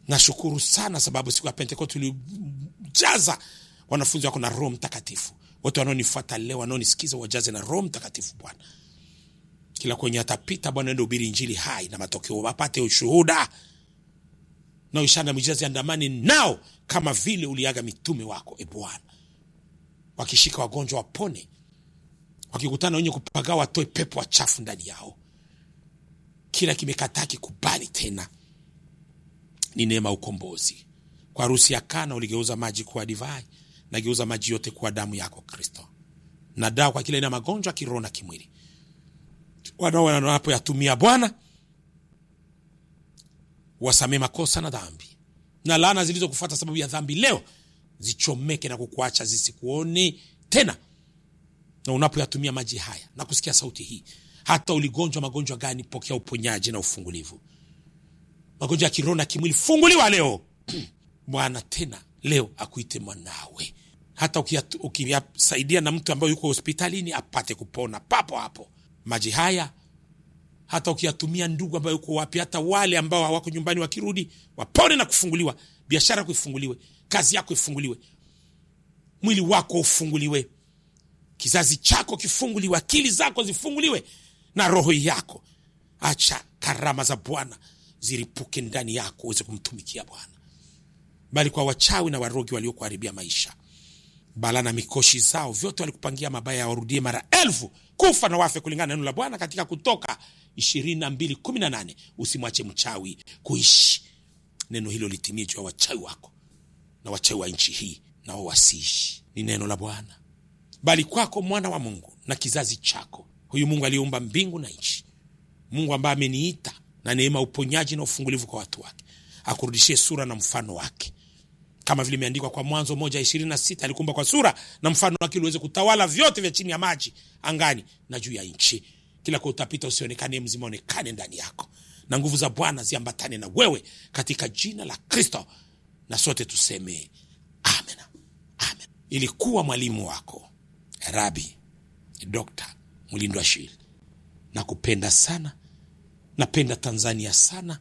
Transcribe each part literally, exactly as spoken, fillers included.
Nashukuru sana sababu siku ya Pentekoste ulijaza wanafunzi wako na Roho Mtakatifu. Wote wanaonifuata leo, wanaonisikiza, wajaze na Roho Mtakatifu Bwana. Kila kwenye atapita Bwana, ndio hubiri injili hai na matokeo wapate ushuhuda. Na ishara miujiza andamani nao kama vile uliaga mitume wako e Bwana. Wakishika wagonjwa wapone. Wakikutana wenye kupagawa watoe pepo wachafu ndani yao. Kila kimekataa kikubali tena. Ni neema ukombozi. Kwa harusi ya Kana uligeuza maji kuwa divai, na geuza maji yote kuwa damu yako Kristo. Na dawa kwa kila ina magonjwa kiroho na kimwili. Wanao wanapo yatumia Bwana, wasamee makosa na dhambi. Na laana zilizokufuata sababu ya dhambi leo zichomeke na kukuacha zisikuone tena. Na unapoyatumia maji haya na kusikia sauti hii, hata uligonjwa magonjwa gani, pokea uponyaji na ufungulivu. Magonjwa ya kiroho na kimwili funguliwa leo. Bwana tena leo akuite mwanawe. Hata ukiyasaidia na mtu ambaye yuko hospitalini apate kupona papo hapo. Maji haya hata ukiyatumia ndugu ambaye yuko wapi, hata wale ambao hawako nyumbani wakirudi wapone na kufunguliwa. Biashara yako ifunguliwe, kazi yako ifunguliwe, mwili wako ufunguliwe, kizazi chako kifunguliwe, akili zako zifunguliwe na roho yako. Acha karama za Bwana ziripuke ndani yako uweze kumtumikia Bwana. Bali kwa wachawi na warogi waliokuharibia maisha, bala na mikoshi zao vyote walikupangia mabaya, warudie mara elfu, kufa na wafe kulingana na neno la Bwana katika Kutoka ishirini na mbili kumi na nane. Usimwache mchawi kuishi. Neno hilo litimie juu ya wachawi wako na wachawi wa nchi hii, na wao wasiishi. Ni neno la Bwana. Bali kwako mwana wa Mungu na kizazi chako, huyu Mungu aliumba mbingu na nchi, Mungu ambaye ameniita na neema uponyaji na ufungulivu kwa watu wake, akurudishie sura na mfano wake. Kama vile imeandikwa kwa Mwanzo moja ishirini na sita, alikumba kwa sura na mfano wake uweze kutawala vyote vya chini ya maji, angani na juu ya nchi. Kila kwa utapita usionekane, mzima onekane ndani yako, na nguvu za Bwana ziambatane na wewe katika jina la Kristo. Na sote tuseme amen. Amen. Ilikuwa mwalimu wako Rabi Doctor Mulindwa Shil. Nakupenda sana. Napenda Tanzania sana.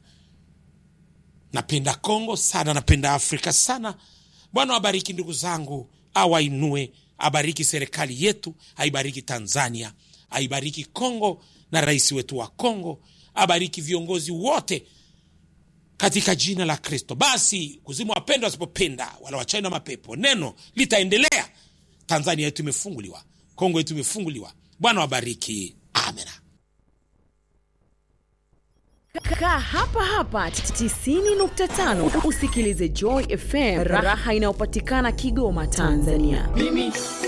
Napenda Kongo sana, napenda Afrika sana. Bwana abariki ndugu zangu, awainue, abariki serikali yetu, aibariki Tanzania, aibariki Kongo na rais wetu wa Kongo, abariki viongozi wote katika jina la Kristo. Basi kuzimu wapendwa wasipopenda, wala wachawi na mapepo, neno litaendelea. Tanzania yetu imefunguliwa, Kongo yetu imefunguliwa. Bwana wabariki. Amen. Kaa hapa hapa tisini nukta tano usikilize Joy F M, raha inayopatikana Kigoma, Tanzania. Mimi